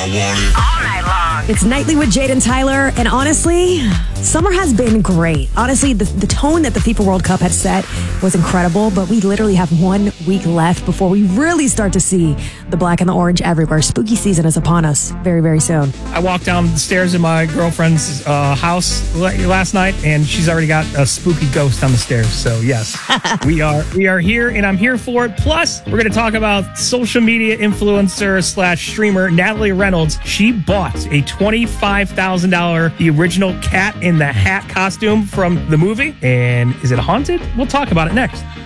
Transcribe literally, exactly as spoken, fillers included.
All night long. It's Nightly with Jade and Tyler, and honestly, summer has been great. Honestly, the, the tone that the FIFA World Cup had set was incredible, but we literally have one week left before we really start to see the black and the orange everywhere. Spooky season is upon us very, very soon. I walked down the stairs in my girlfriend's uh, house last night, and she's already got a spooky ghost on the stairs. So yes, we are we are here, and I'm here for it. Plus, we're going to talk about social media influencer slash streamer Natalie Reynolds. She bought a twenty-five thousand dollars the original Cat in the Hat costume from the movie, and is it haunted? We'll talk about it next.